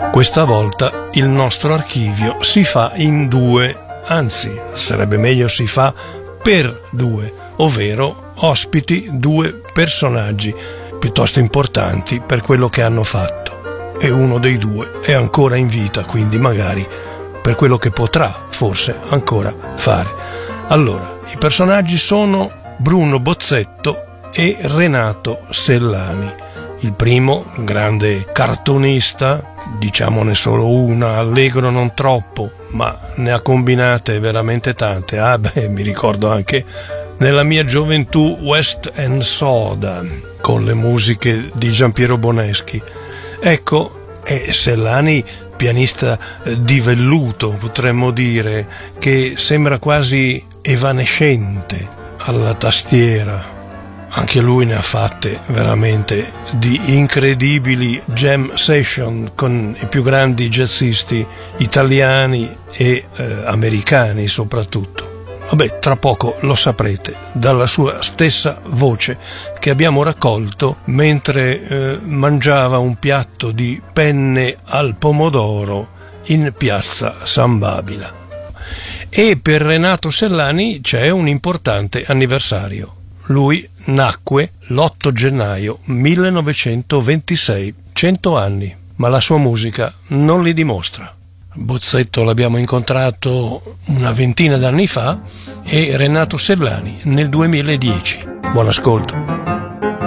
Questa volta il nostro archivio si fa in due, anzi sarebbe meglio si fa per due, ovvero ospiti due personaggi piuttosto importanti per quello che hanno fatto, e uno dei due è ancora in vita, quindi magari per quello che potrà forse ancora fare. Allora, i personaggi sono Bruno Bozzetto e Renato Sellani. Il primo, grande cartonista, diciamone solo una, allegro non troppo, ma ne ha combinate veramente tante. Mi ricordo anche nella mia gioventù West End Soda, con le musiche di Giampiero Boneschi. Ecco, è Sellani, pianista di velluto, potremmo dire, che sembra quasi evanescente alla tastiera. Anche lui ne ha fatte veramente di incredibili jam session con i più grandi jazzisti italiani e americani soprattutto. Vabbè, tra poco lo saprete dalla sua stessa voce, che abbiamo raccolto mentre mangiava un piatto di penne al pomodoro in piazza San Babila. E per Renato Sellani c'è un importante anniversario. Lui nacque l'8 gennaio 1926, 100 anni, ma la sua musica non li dimostra. Bozzetto l'abbiamo incontrato una ventina d'anni fa e Renato Sellani nel 2010. Buon ascolto.